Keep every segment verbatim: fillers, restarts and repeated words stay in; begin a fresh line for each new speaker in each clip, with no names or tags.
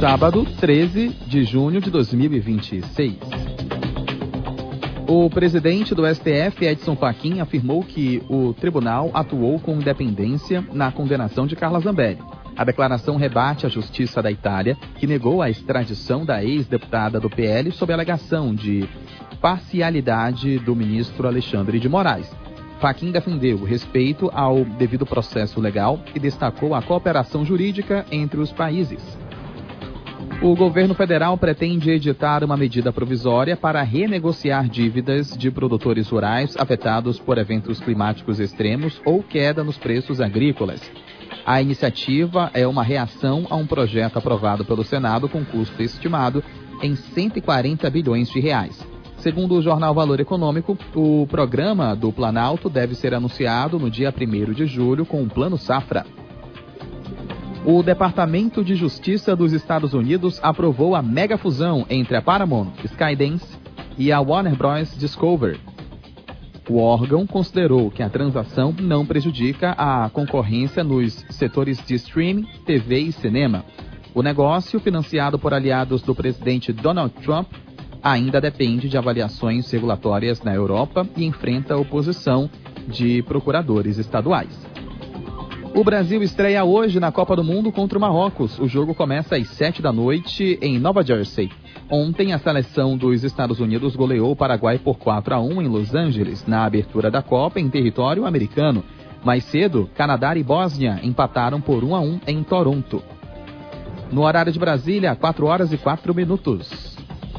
Sábado, treze de junho de dois mil e vinte e seis. O presidente do S T F, Edson Fachin, afirmou que o tribunal atuou com independência na condenação de Carla Zambelli. A declaração rebate a justiça da Itália, que negou a extradição da ex-deputada do P L sob a alegação de parcialidade do ministro Alexandre de Moraes. Fachin defendeu o respeito ao devido processo legal e destacou a cooperação jurídica entre os países. O governo federal pretende editar uma medida provisória para renegociar dívidas de produtores rurais afetados por eventos climáticos extremos ou queda nos preços agrícolas. A iniciativa é uma reação a um projeto aprovado pelo Senado com custo estimado em cento e quarenta bilhões de reais. Segundo o jornal Valor Econômico, o programa do Planalto deve ser anunciado no dia primeiro de julho com o Plano Safra. O Departamento de Justiça dos Estados Unidos aprovou a mega fusão entre a Paramount, Skydance e a Warner Bros. Discovery. O órgão considerou que a transação não prejudica a concorrência nos setores de streaming, T V e cinema. O negócio, financiado por aliados do presidente Donald Trump, ainda depende de avaliações regulatórias na Europa e enfrenta a oposição de procuradores estaduais. O Brasil estreia hoje na Copa do Mundo contra o Marrocos. O jogo começa às sete da noite em Nova Jersey. Ontem, a seleção dos Estados Unidos goleou o Paraguai por quatro a um em Los Angeles, na abertura da Copa em território americano. Mais cedo, Canadá e Bósnia empataram por um a um em Toronto. No horário de Brasília, quatro horas e quatro minutos.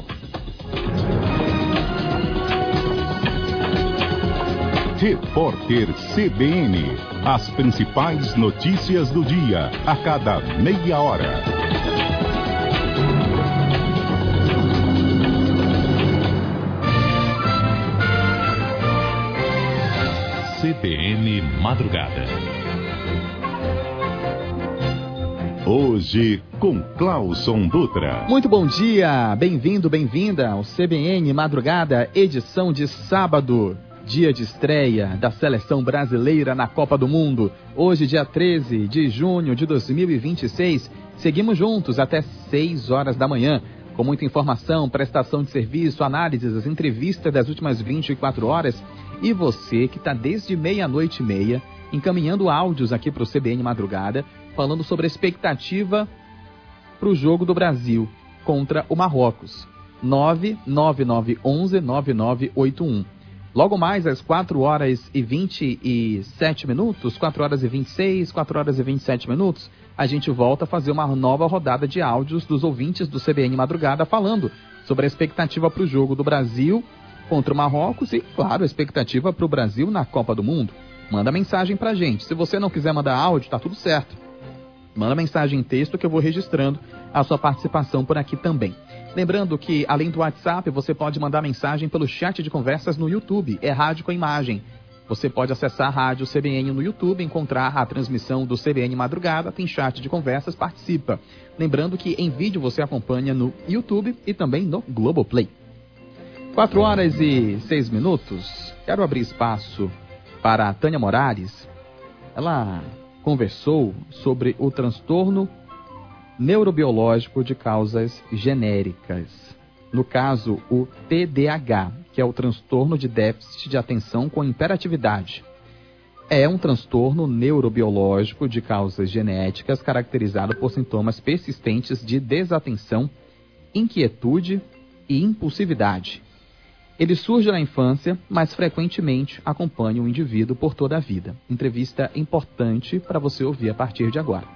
Repórter C B N. As principais notícias do dia, a cada meia hora. C B N Madrugada. Hoje, com Clauson Dutra.
Muito bom dia, bem-vindo, bem-vinda ao C B N Madrugada, edição de sábado. Dia de estreia da seleção brasileira na Copa do Mundo. Hoje, dia treze de junho de dois mil e vinte e seis, seguimos juntos até seis horas da manhã, com muita informação, prestação de serviço, análises, as entrevistas das últimas vinte e quatro horas. E você que está desde meia-noite e meia, encaminhando áudios aqui para o C B N Madrugada, falando sobre a expectativa para o jogo do Brasil contra o Marrocos. nove nove nove um um nove nove oito um. Logo mais às quatro horas e vinte e sete minutos, quatro horas e vinte e seis, quatro horas e vinte e sete minutos, a gente volta a fazer uma nova rodada de áudios dos ouvintes do C B N Madrugada falando sobre a expectativa para o jogo do Brasil contra o Marrocos e, claro, a expectativa para o Brasil na Copa do Mundo. Manda mensagem pra gente. Se você não quiser mandar áudio, tá tudo certo. Manda mensagem em texto que eu vou registrando a sua participação por aqui também. Lembrando que, além do WhatsApp, você pode mandar mensagem pelo chat de conversas no YouTube. É rádio com imagem. Você pode acessar a Rádio C B N no YouTube, encontrar a transmissão do C B N Madrugada, tem chat de conversas, participa. Lembrando que em vídeo você acompanha no YouTube e também no Globoplay. quatro horas e seis minutos. Quero abrir espaço para a Tânia Morales. Ela conversou sobre o transtorno neurobiológico de causas genéricas. No caso, o T D A H, que é o transtorno de déficit de atenção com hiperatividade. É um transtorno neurobiológico de causas genéticas caracterizado por sintomas persistentes de desatenção, inquietude e impulsividade. Ele surge na infância, mas frequentemente acompanha o indivíduo por toda a vida. Entrevista importante para você ouvir a partir de agora.